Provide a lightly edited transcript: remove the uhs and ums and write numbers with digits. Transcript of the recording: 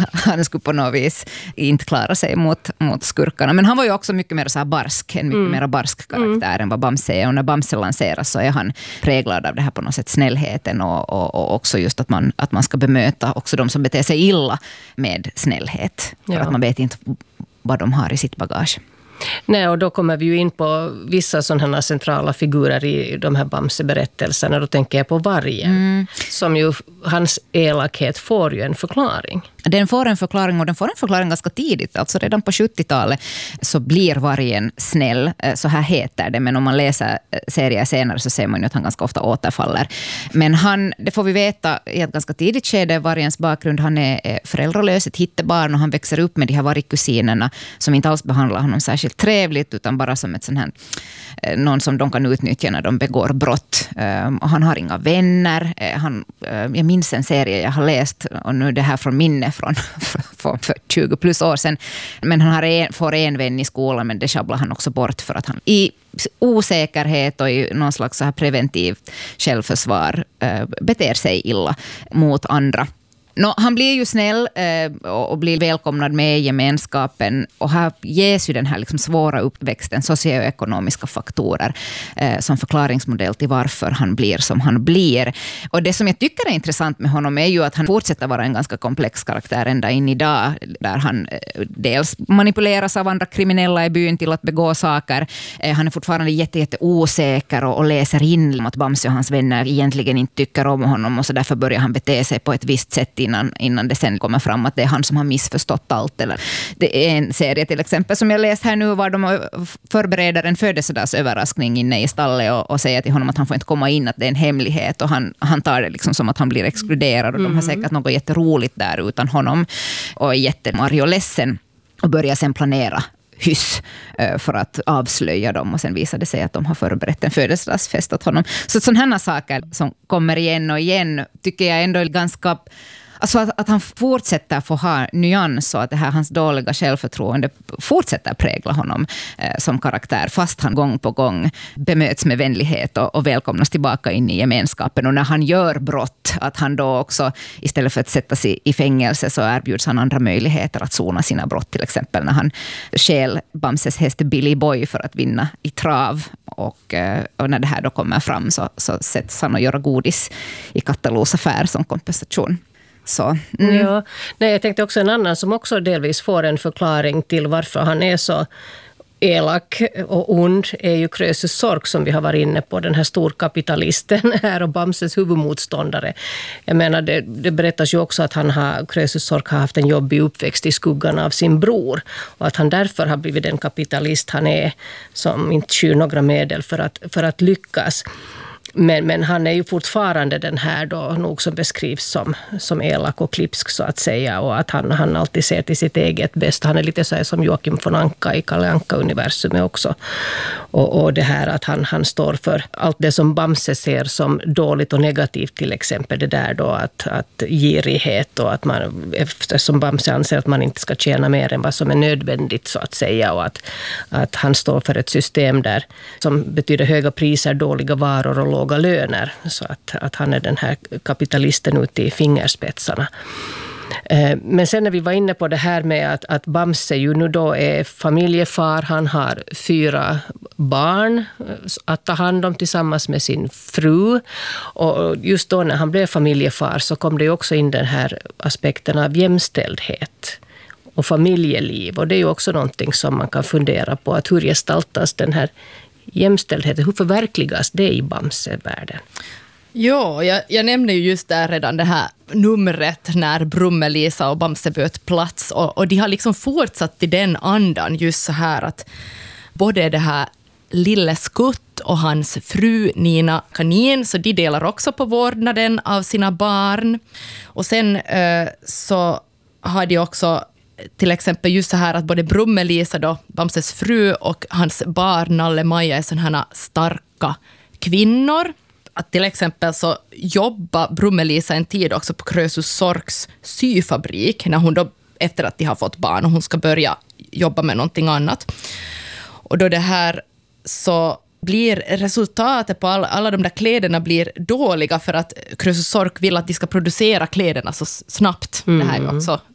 han skulle på något vis inte klara sig mot skurkarna. Men han var ju också mycket mer så här barsk, en mycket mer barsk karaktär än vad Bamse är. Och när Bamse lanseras så är han präglad av det här på något sätt snällheten och också just att man ska bemöta också de som beter sig illa med snällhet. För att man vet inte vad de har i sitt bagage. Nej, och då kommer vi ju in på vissa sådana centrala figurer i de här Bamse-berättelserna. Då tänker jag på vargen, som ju, hans elakhet får ju en förklaring. Den får en förklaring, och den får en förklaring ganska tidigt. Alltså redan på 70-talet så blir vargen snäll, så här heter det. Men om man läser serier senare så ser man ju att han ganska ofta återfaller. Men det får vi veta i ett ganska tidigt skede, vargens bakgrund. Han är föräldralös, ett hittebarn, och han växer upp med de här vargkusinerna som inte alls behandlar honom särskilt trevligt, utan bara som ett sån här, någon som de kan utnyttja när de begår brott. Och han har inga vänner. Jag minns en serie jag har läst, och nu det här från minne från för 20 plus år sedan. Men han får en vän i skolan, men det schabblar han också bort för att han i osäkerhet och i någon slags så här preventivt självförsvar beter sig illa mot andra. Han blir ju snäll och blir välkomnad med i gemenskapen, och här ges ju den här liksom svåra uppväxten, socioekonomiska faktorer som förklaringsmodell till varför han blir som han blir. Och det som jag tycker är intressant med honom är ju att han fortsätter vara en ganska komplex karaktär ända in idag, där han dels manipuleras av andra kriminella i byn till att begå saker. Han är fortfarande jätte osäker och läser in att Bamse och hans vänner egentligen inte tycker om honom, och så därför börjar han bete sig på ett visst sätt innan det sen kommer fram att det är han som har missförstått allt. Eller det är en serie till exempel som jag läser här nu, var de förbereder en födelsedagsöverraskning inne i stallet och säger till honom att han får inte komma in, att det är en hemlighet, och han tar det liksom som att han blir exkluderad, och de har säkert något jätteroligt där utan honom och är jättemarg och ledsen, och börjar sen planera hyss för att avslöja dem, och sen visar det sig att de har förberett en födelsedagsfest åt honom. Så sådana här saker som kommer igen och igen tycker jag ändå är ganska... Alltså att han fortsätter få ha nyans, och att det här hans dåliga självförtroende fortsätter prägla honom som karaktär, fast han gång på gång bemöts med vänlighet och välkomnas tillbaka in i gemenskapen. Och när han gör brott, att han då också istället för att sätta sig i fängelse så erbjuds han andra möjligheter att sona sina brott. Till exempel när han stjäl Bamses häst Billy Boy för att vinna i trav, och när det här då kommer fram så sätts han att göra godis i Kattalos affär som kompensation. Så. Ja, nej, jag tänkte också en annan som också delvis får en förklaring till varför han är så elak och ond är ju Krösus Sork, som vi har varit inne på, den här storkapitalisten här och Bamses huvudmotståndare. Jag menar, det berättas ju också att Krösus Sork har haft en jobbig uppväxt i skuggan av sin bror, och att han därför har blivit den kapitalist han är, som inte skyr några medel för att lyckas. Men han är ju fortfarande den här då nog som beskrivs som elak och klipsk så att säga, och att han alltid ser till sitt eget bästa. Han är lite så här som Joakim von Anka i Kalle Anka-universumet också. Och det här att han står för allt det som Bamse ser som dåligt och negativt, till exempel det där då att girighet, och att man, eftersom Bamse anser att man inte ska tjäna mer än vad som är nödvändigt så att säga, och att han står för ett system där som betyder höga priser, dåliga varor och låga löner, så att han är den här kapitalisten ute i fingerspetsarna. Men sen när vi var inne på det här med att Bamse ju nu då är familjefar, han har 4 barn att ta hand om tillsammans med sin fru, och just då när han blev familjefar så kom det också in den här aspekten av jämställdhet och familjeliv, och det är ju också någonting som man kan fundera på, att hur gestaltas den här jämställdheten, hur förverkligas det i Bamse-världen? Ja, jag nämnde ju just där redan det här numret när Brummelisa och Bamse bytte plats, och de har liksom fortsatt i den andan just så här att både det här Lille Skutt och hans fru Nina Kanin, så de delar också på vårdnaden av sina barn, och sen så har de också till exempel just så här att både Brummelisa då, Bamses fru, och hans barn Nalle-Maja är sådana här starka kvinnor. Att till exempel så jobbar Brummelisa en tid också på Krösus Sorks syfabrik, när hon då, efter att de har fått barn, och hon ska börja jobba med någonting annat. Och då det här så blir resultatet på alla de där kläderna blir dåliga, för att Krösus Sork vill att de ska producera kläderna så snabbt. Det här är ju också